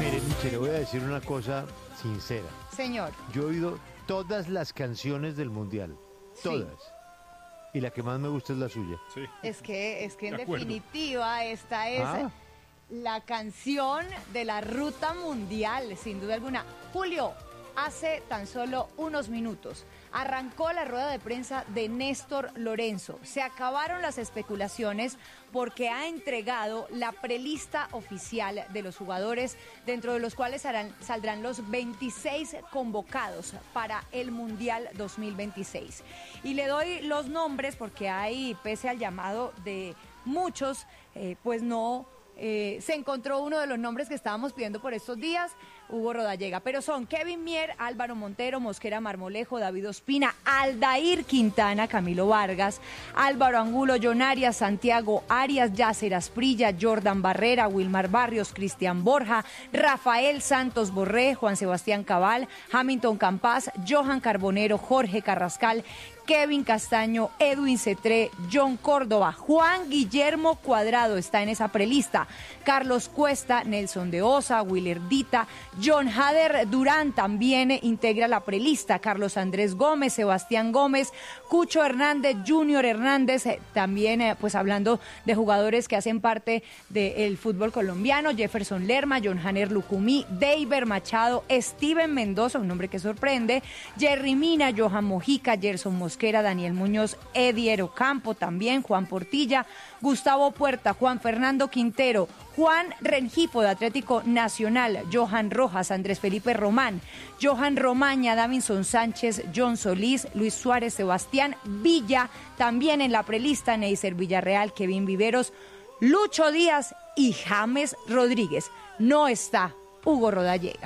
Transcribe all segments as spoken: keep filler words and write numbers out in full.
Mire, Nietzsche, le voy a decir una cosa sincera. Señor. Yo he oído todas las canciones del Mundial. Todas. Sí. Y la que más me gusta es la suya. Sí. Es que, es que en De acuerdo. definitiva esta es Ah. la canción de la ruta mundial, sin duda alguna. Julio, hace tan solo unos minutos arrancó la rueda de prensa de Néstor Lorenzo. Se acabaron las especulaciones porque ha entregado la prelista oficial de los jugadores, dentro de los cuales harán, saldrán los veintiséis convocados para el Mundial dos mil veintiséis. Y le doy los nombres porque hay, pese al llamado de muchos, eh, pues no... Eh, se encontró uno de los nombres que estábamos pidiendo por estos días, Hugo Rodallega, pero son Kevin Mier, Álvaro Montero, Mosquera Marmolejo, David Ospina, Aldair Quintana, Camilo Vargas, Álvaro Angulo, John Arias, Santiago Arias, Yasser Asprilla, Jordan Barrera, Wilmar Barrios, Cristian Borja, Rafael Santos Borré, Juan Sebastián Cabal, Hamilton Campas, Johan Carbonero, Jorge Carrascal, Kevin Castaño, Edwin Cetré, John Córdoba, Juan Guillermo Cuadrado está en esa prelista, Carlos Cuesta, Nelson de Osa, Willer Dita, John Hader Durán también integra la prelista, Carlos Andrés Gómez, Sebastián Gómez, Cucho Hernández, Junior Hernández, eh, también eh, pues hablando de jugadores que hacen parte del fútbol colombiano, Jefferson Lerma, John Hanner Lucumí, Deiber Machado, Steven Mendoza, un nombre que sorprende, Jerry Mina, Johan Mojica, Gerson Mosquera, Daniel Muñoz, Eddie Ocampo también, Juan Portilla, Gustavo Puerta, Juan Fernando Quintero, Juan Rengifo de Atlético Nacional, Johan Rojas, Andrés Felipe Román, Johan Romaña, Davinson Sánchez, John Solís, Luis Suárez, Sebastián Villa, también en la prelista Neisser Villarreal, Kevin Viveros, Lucho Díaz y James Rodríguez. No está Hugo Rodallega.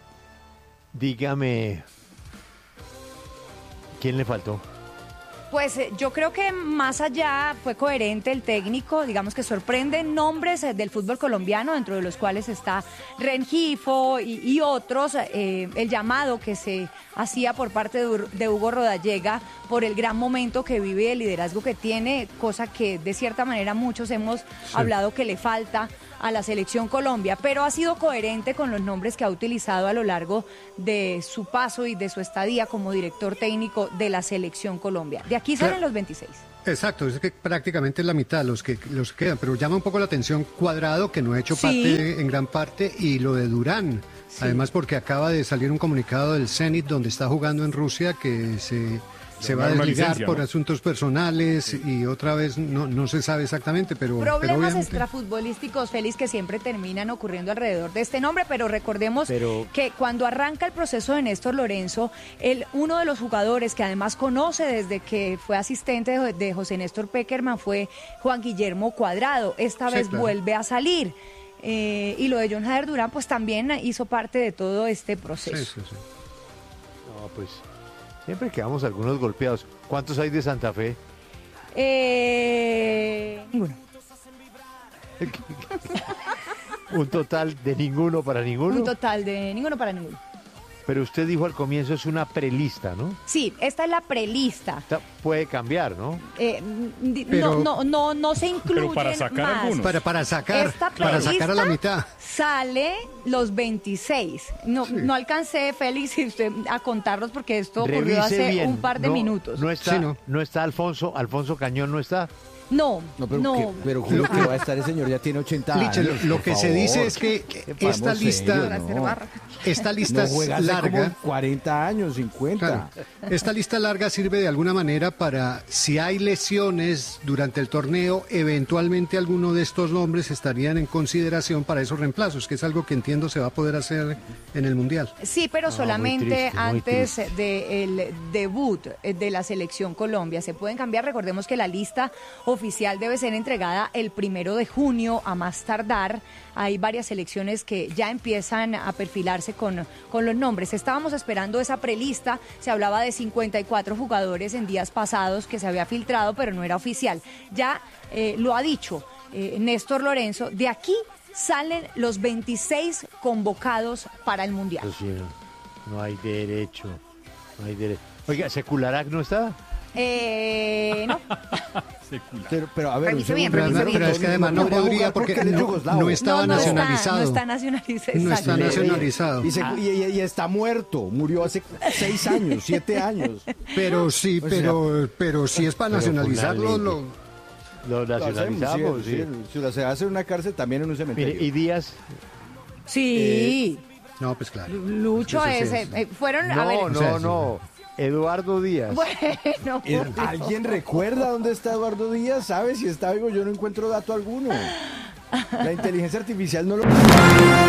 Dígame, ¿quién le faltó? Pues eh, yo creo que más allá fue coherente el técnico, digamos que sorprenden nombres eh, del fútbol colombiano, dentro de los cuales está Rengifo y, y otros, eh, el llamado que se hacía por parte de, Ur- de Hugo Rodallega por el gran momento que vive y el liderazgo que tiene, cosa que de cierta manera muchos hemos sí. hablado que le falta a la selección Colombia, pero ha sido coherente con los nombres que ha utilizado a lo largo de su paso y de su estadía como director técnico de la selección Colombia. De aquí salen claro. los veintiséis. Exacto, es que prácticamente es la mitad los que los que quedan, pero llama un poco la atención Cuadrado, que no ha hecho sí. parte en gran parte, y lo de Durán, sí. además porque acaba de salir un comunicado del Zenit, donde está jugando en Rusia, que se... se va a desligar licencia, por ¿no? asuntos personales sí. y otra vez no, no se sabe exactamente, pero... Problemas pero obviamente... extrafutbolísticos, Félix, que siempre terminan ocurriendo alrededor de este nombre, pero recordemos pero... que cuando arranca el proceso de Néstor Lorenzo, el, uno de los jugadores que además conoce desde que fue asistente de, de José Néstor Peckerman fue Juan Guillermo Cuadrado. Esta sí, vez claro. vuelve a salir. Eh, y lo de John Hader Durán, pues también hizo parte de todo este proceso. Sí, sí, sí. No, pues... Siempre quedamos algunos golpeados. ¿Cuántos hay de Santa Fe? Eh... Ninguno. ¿Un total de ninguno para ninguno? Un total de ninguno para ninguno. Pero usted dijo al comienzo es una prelista, ¿no? Sí, esta es la prelista. Esta puede cambiar, ¿no? Eh, pero, no, no, no, no se incluyen para sacar más. algunos. Para, para sacar, Esta para sacar a la mitad. Sale los veintiséis. No, sí. no alcancé, Félix, usted, a contarlos porque esto ocurrió Revise hace bien. un par de no, minutos. No está, sí, no. no está Alfonso, Alfonso Cañón no está. No, no, pero, no. Que, pero Julio, que va a estar el señor, ya tiene ochenta Liche, años. Lo, lo que favor. se dice es que esta lista, serio, no. esta lista no es larga. Como cuarenta años, cincuenta. Claro. Esta lista larga sirve de alguna manera para, si hay lesiones durante el torneo, eventualmente alguno de estos nombres estarían en consideración para esos reemplazos, que es algo que entiendo se va a poder hacer en el Mundial. Sí, pero no, solamente triste, antes del debut de la selección Colombia. Se pueden cambiar, recordemos que la lista oficial debe ser entregada el primero de junio a más tardar. Hay varias selecciones que ya empiezan a perfilarse con, con los nombres. Estábamos esperando esa prelista, se hablaba de cincuenta y cuatro jugadores en días pasados que se había filtrado, pero no era oficial. Ya eh, lo ha dicho eh, Néstor Lorenzo, de aquí salen los veintiséis convocados para el Mundial. Pues sí, no, no hay derecho, no hay derecho. Oiga, ¿Secularac no está? Eh, no. Pero, pero a ver, Revise un bien, segundo, revise Pero, bien. pero es que además no podría podría jugar porque él es no, yugoslavo. no estaba no, no nacionalizado. Está, no está nacionalizado. No está exacto. nacionalizado. Y, se- y- y- y está muerto, murió hace seis años, siete años. Pero sí, O sea, pero, pero si es para pero fue una nacionalizarlo, ley. lo, Lo Lo hacemos, nacionalizamos, sí, sí. sí, sí, se hace en una cárcel, también en un cementerio. Mire, y Díaz, Sí, no, pues claro. Lucho Eso sí ese. es. eh, fueron, a no, ver, no, o sea, no, Eduardo Díaz. bueno, Eh, Julio. ¿Alguien recuerda dónde está Eduardo Díaz? ¿Sabe si está vivo? Yo no encuentro dato alguno. La inteligencia artificial no lo...